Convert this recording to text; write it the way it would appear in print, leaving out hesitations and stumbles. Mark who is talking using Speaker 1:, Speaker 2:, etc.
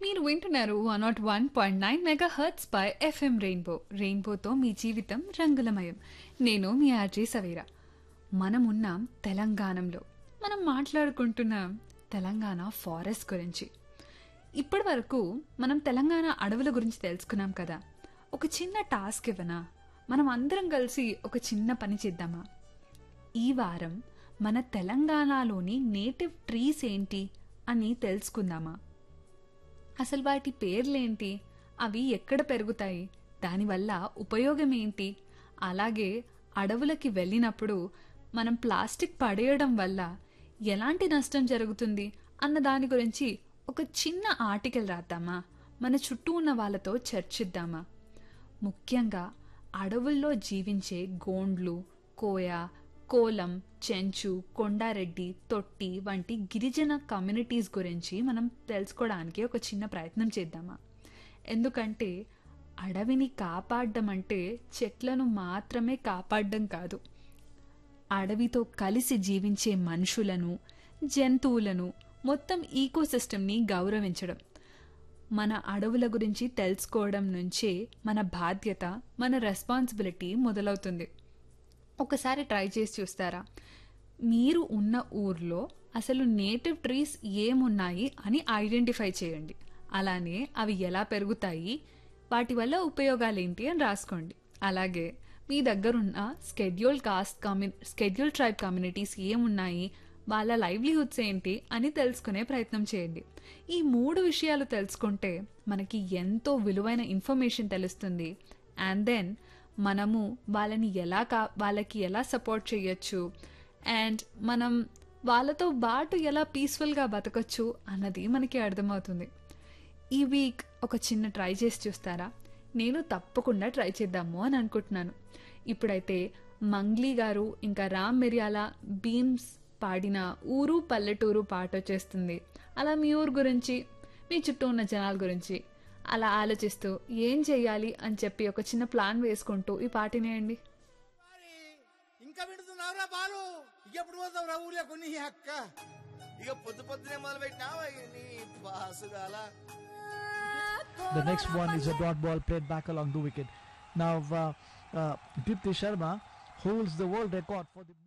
Speaker 1: మీరు వింటున్నారు 101.9 mega hurts పై FM rainbow. రెయిన్బోతో మీ జీవితం రంగులమయం. నేను మీ ఆర్జే సవేరా. మనమున్నాం తెలంగాణలో. మనం మాట్లాడుకుంటున్నాం తెలంగాణ ఫారెస్ట్ గురించి. ఇప్పటి వరకు మనం తెలంగాణ అడవుల గురించి తెలుసుకున్నాం కదా. ఒక చిన్న టాస్క్ ఇవ్వనా? మనం అందరం కలిసి ఒక చిన్న పని చేద్దామా? ఈ వారం మన తెలంగాణలోని నేటివ్ ట్రీస్ ఏంటి అని తెలుసుకుందామా? అసలు వాటి పేర్లేంటి, అవి ఎక్కడ పెరుగుతాయి, దానివల్ల ఉపయోగం ఏంటి, అలాగే అడవులకి వెళ్ళినప్పుడు మనం ప్లాస్టిక్ పడేయడం వల్ల ఎలాంటి నష్టం జరుగుతుంది అన్న దాని గురించి ఒక చిన్న ఆర్టికల్ రాద్దామా? మన చుట్టూ ఉన్న వాళ్ళతో చర్చిద్దామా? ముఖ్యంగా అడవుల్లో జీవించే గోండ్లు, కోయ, కోలం, చెంచు, కొండారెడ్డి, తొట్టి వంటి గిరిజన కమ్యూనిటీస్ గురించి మనం తెలుసుకోవడానికి ఒక చిన్న ప్రయత్నం చేద్దామా? ఎందుకంటే అడవిని కాపాడడం అంటే చెట్లను మాత్రమే కాపాడడం కాదు, అడవితో కలిసి జీవించే మనుషులను, జంతువులను, మొత్తం ఈకోసిస్టమ్ని గౌరవించడం. మన అడవుల గురించి తెలుసుకోవడం నుంచే మన బాధ్యత, మన రెస్పాన్సిబిలిటీ మొదలవుతుంది. ఒకసారి ట్రై చేసి చూస్తారా? మీరు ఉన్న ఊర్లో అసలు నేటివ్ ట్రీస్ ఏమున్నాయి అని ఐడెంటిఫై చేయండి. అలానే అవి ఎలా పెరుగుతాయి, వాటి వల్ల ఉపయోగాలేంటి అని రాసుకోండి. అలాగే మీ దగ్గరున్న స్కెడ్యూల్ ట్రైబ్ కమ్యూనిటీస్ ఏమున్నాయి, వాళ్ళ లైవ్లీహుడ్స్ ఏంటి అని తెలుసుకునే ప్రయత్నం చేయండి. ఈ 3 విషయాలు తెలుసుకుంటే మనకి ఎంతో విలువైన ఇన్ఫర్మేషన్ తెలుస్తుంది. అండ్ దెన్ మనము వాళ్ళకి ఎలా సపోర్ట్ చేయొచ్చు, అండ్ మనం వాళ్ళతో బాటు ఎలా పీస్ఫుల్గా బతకొచ్చు అన్నది మనకి అర్థమవుతుంది. ఈ వీక్ ఒక చిన్న ట్రై చేసి చూస్తారా? నేను తప్పకుండా ట్రై చేద్దాము అని అనుకుంటున్నాను. ఇప్పుడైతే మంగ్లీ గారు ఇంకా రామ్ మిర్యాల బీమ్స్ పాడిన ఊరు పల్లెటూరు పాట వచ్చేస్తుంది. అలా మీ ఊరు గురించి, మీ చుట్టూ ఉన్న జనాల గురించి అలా ఆలోచిస్తూ ఏం చెయ్యాలి అని చెప్పి ఒక చిన్న ప్లాన్ వేసుకుంటూ ఈ పాటినేయండి.
Speaker 2: ఇంకా విడుతున్నావురా బాలు, ఎప్పుడు పోతావురా ఊర్లో కొన్ని అక్క? ఇక పొద్దు పొద్దునే మొదలు పెట్టినావా నీ బాసుగాల?
Speaker 3: The next one is a dot ball played back along the wicket. Now, Dipti Sharma holds the world record for the